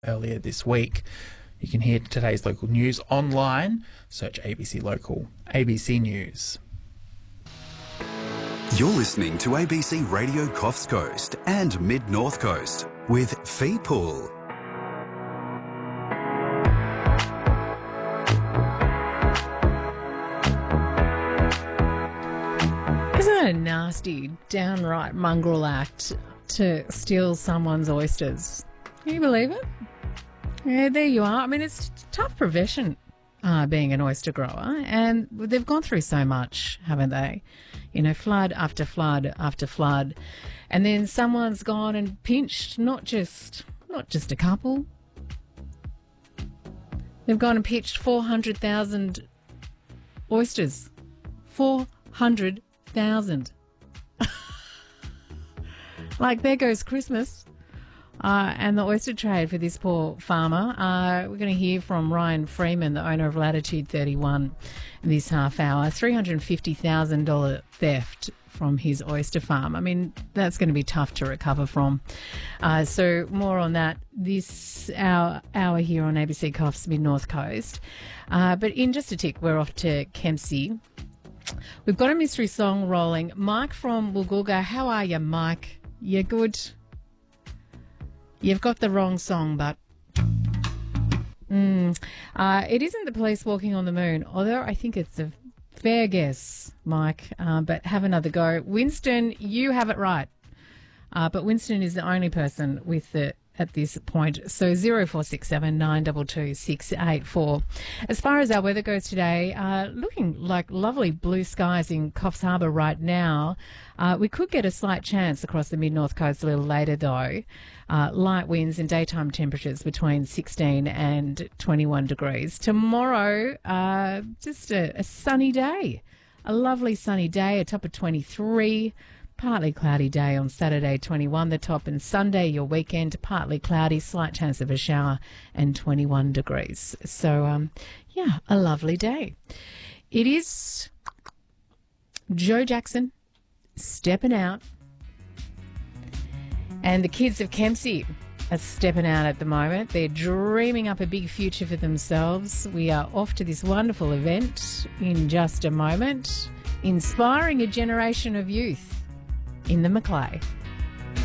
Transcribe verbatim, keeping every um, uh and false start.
earlier this week. You can hear today's local news online. Search A B C Local, A B C News. You're listening to A B C Radio Coffs Coast and Mid North Coast with Fee Pool. Isn't that a nasty, downright mongrel act to steal someone's oysters? Can you believe it? Yeah, there you are. I mean, it's a tough profession, uh, being an oyster grower, and they've gone through so much, haven't they? You know, flood after flood after flood, and then someone's gone and pinched not just not just a couple. They've gone and pitched four hundred thousand oysters. Four hundred thousand. Like, there goes Christmas. Uh, and the oyster trade for this poor farmer. Uh, we're going to hear from Ryan Freeman, the owner of Latitude thirty-one, this half hour. three hundred fifty thousand dollars theft from his oyster farm. I mean, that's going to be tough to recover from. Uh, so more on that this hour, hour here on A B C Coffs Mid North Coast. Uh, but in just a tick, we're off to Kempsey. We've got a mystery song rolling. Mike from Woolgoolga. How are you, Mike? You good? You've got the wrong song, but mm, uh, it isn't The Police Walking on the Moon, although I think it's a fair guess, Mike, uh, but have another go. Winston, you have it right, uh, but Winston is the only person with the at this point. So zero four six seven nine two two six eight four. As far as our weather goes today, uh, looking like lovely blue skies in Coffs Harbour right now. Uh, we could get a slight chance across the mid-north coast a little later, though. Uh, light winds and daytime temperatures between sixteen and twenty-one degrees. Tomorrow, uh, just a, a sunny day. A lovely sunny day, a top of twenty-three. Partly cloudy day on Saturday, twenty-one the top, and Sunday, your weekend, partly cloudy, slight chance of a shower and twenty-one degrees. So, um, yeah, a lovely day. It is Joe Jackson stepping out, and the kids of Kempsey are stepping out at the moment. They're dreaming up a big future for themselves. We are off to this wonderful event in just a moment, inspiring a generation of youth in the Maclay.